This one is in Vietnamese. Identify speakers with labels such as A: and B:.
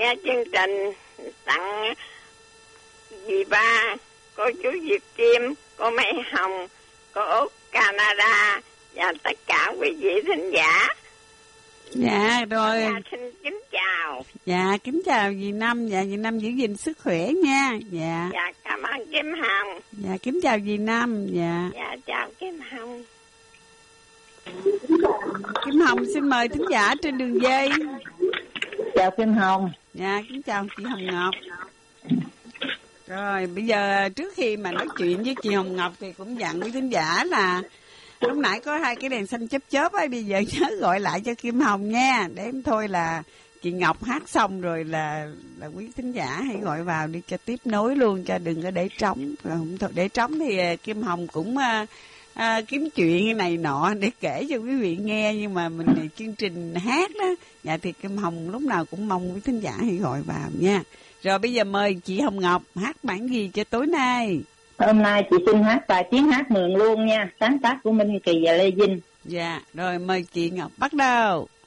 A: nghe chương trình tặng dì ba, cô chú Diệp Kim, cô Mai Hồng, cô Út Canada và tất cả quý vị thính giả.
B: Dạ rồi.
A: Xin kính chào.
B: Dạ kính chào dì Năm. Dạ dì Năm giữ gìn sức khỏe nha. Dạ.
A: Dạ cảm ơn Kim Hồng.
B: Dạ kính chào dì Năm. Dạ.
A: Dạ chào Kim Hồng.
B: Kim Hồng xin mời thính giả trên đường dây.
C: Chào Kim Hồng.
B: Dạ kính chào chị Hồng Ngọc. Rồi bây giờ trước khi mà nói chuyện với chị Hồng Ngọc thì cũng dặn với thính giả là lúc nãy có 2 cái đèn xanh chớp chớp ấy, bây giờ nhớ gọi lại cho Kim Hồng nha. Để thôi là chị Ngọc hát xong rồi là quý thính giả hãy gọi vào đi cho tiếp nối luôn, cho đừng có để trống. Không thôi để trống thì Kim Hồng cũng kiếm chuyện này nọ để kể cho quý vị nghe, nhưng mà mình này chương trình hát đó. Dạ thì Kim Hồng lúc nào cũng mong quý thính giả hãy gọi vào nha. Rồi bây giờ mời chị Hồng Ngọc hát bản gì cho tối nay?
C: Hôm nay chị xin hát bài Tiếng Hát Mường luôn nha, sáng tác của Minh Kỳ và Lê Vinh.
B: Dạ, rồi mời chị Ngọc bắt đầu.